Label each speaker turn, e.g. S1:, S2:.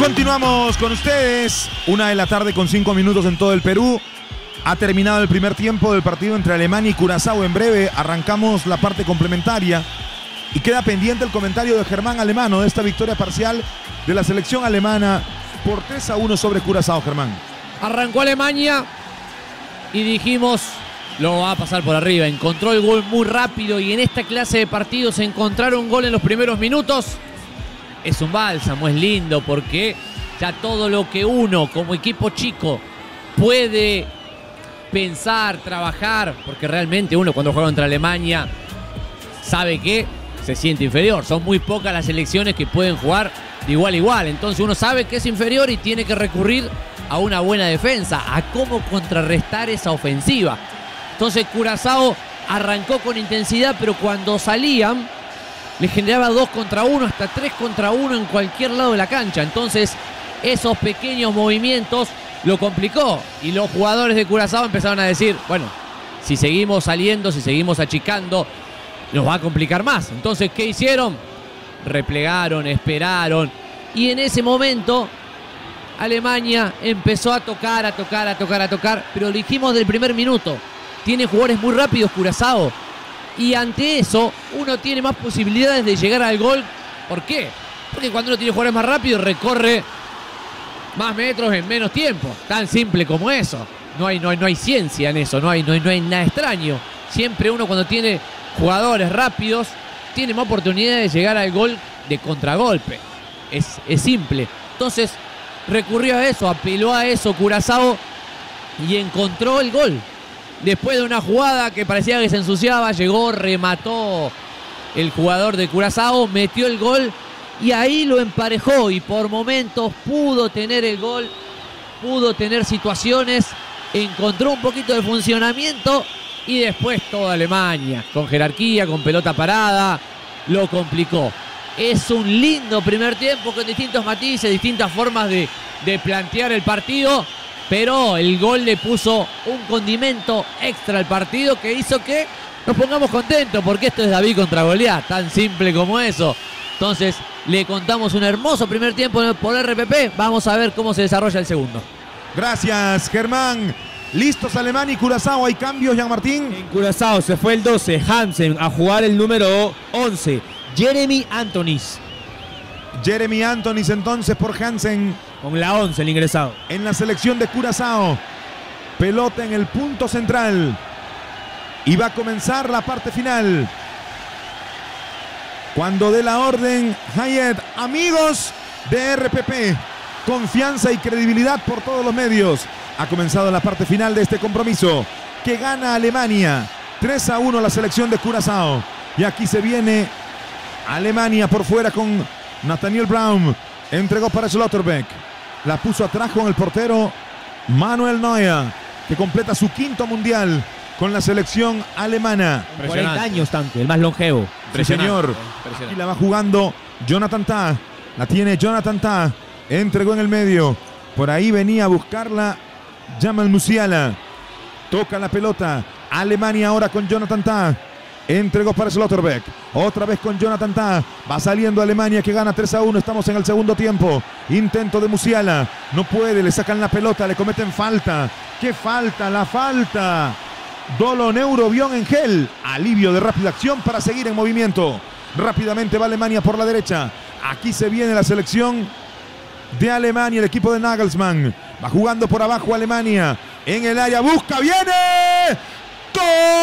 S1: Continuamos con ustedes. 1:00 p.m. con 5 minutos en todo el Perú. Ha terminado el primer tiempo del partido entre Alemania y Curazao. En breve arrancamos la parte complementaria y queda pendiente el comentario de Germán Alemano de esta victoria parcial de la selección alemana por 3-1 sobre Curazao. Germán.
S2: Arrancó Alemania y dijimos, lo va a pasar por arriba. Encontró el gol muy rápido y en esta clase de partidos encontrar un gol en los primeros minutos es un bálsamo, es lindo, porque ya todo lo que uno como equipo chico puede pensar, trabajar, porque realmente uno cuando juega contra Alemania sabe que se siente inferior. Son muy pocas las selecciones que pueden jugar de igual a igual. Entonces uno sabe que es inferior y tiene que recurrir a una buena defensa, a cómo contrarrestar esa ofensiva. Entonces Curazao arrancó con intensidad, pero cuando salían le generaba 2 contra 1, hasta 3 contra 1 en cualquier lado de la cancha. Entonces esos pequeños movimientos lo complicó y los jugadores de Curazao empezaron a decir, bueno, si seguimos saliendo, si seguimos achicando, nos va a complicar más. Entonces, ¿qué hicieron? Replegaron, esperaron, y en ese momento Alemania empezó a tocar, pero lo dijimos del primer minuto, tiene jugadores muy rápidos Curazao, y ante eso uno tiene más posibilidades de llegar al gol. ¿Por qué? Porque cuando uno tiene jugadores más rápidos recorre más metros en menos tiempo. Tan simple como eso. No hay ciencia en eso, no hay nada extraño. Siempre uno cuando tiene jugadores rápidos tiene más oportunidad de llegar al gol de contragolpe. Es simple. Entonces recurrió a eso, apeló a eso Curazao y encontró el gol. Después de una jugada que parecía que se ensuciaba, llegó, remató el jugador de Curazao, metió el gol y ahí lo emparejó y por momentos pudo tener el gol, pudo tener situaciones, encontró un poquito de funcionamiento y después toda Alemania, con jerarquía, con pelota parada, lo complicó. Es un lindo primer tiempo con distintos matices, distintas formas de plantear el partido, pero el gol le puso un condimento extra al partido que hizo que nos pongamos contentos, porque esto es David contra Goliat, tan simple como eso. Entonces le contamos un hermoso primer tiempo por RPP. Vamos a ver cómo se desarrolla el segundo.
S1: Gracias, Germán. Listos Alemania y Curazao. ¿Hay cambios, Jean Martín?
S3: En Curazao se fue el 12, Hansen, a jugar el número 11, Jeremy Antonis.
S1: Jeremy Antonis entonces por Hansen.
S3: Con la 11 el ingresado.
S1: En la selección de Curazao. Pelota en el punto central. Y va a comenzar la parte final. Cuando dé la orden Hayet, amigos de RPP, confianza y credibilidad por todos los medios. Ha comenzado la parte final de este compromiso, que gana Alemania 3-1 la selección de Curazao. Y aquí se viene Alemania por fuera con Nathaniel Braun. Entregó para Schlotterbeck. La puso atrás con el portero Manuel Neuer, que completa su 5º mundial con la selección alemana.
S3: 40 años tanto, el más longevo.
S1: Sí, señor. Aquí la va jugando Jonathan Tah. La tiene Jonathan Tah. Entregó en el medio. Por ahí venía a buscarla Jamal Musiala. Toca la pelota. Alemania ahora con Jonathan Tah. Entregó para Schlotterbeck. Otra vez con Jonathan Tah. Va saliendo Alemania, que gana 3-1. Estamos en el segundo tiempo. Intento de Musiala. No puede, le sacan la pelota, le cometen falta. ¿Qué falta? La falta. Dolo Neurobión en gel. Alivio de rápida acción para seguir en movimiento. Rápidamente va Alemania por la derecha. Aquí se viene la selección de Alemania, el equipo de Nagelsmann. Va jugando por abajo Alemania. En el área busca, viene. ¡Gol!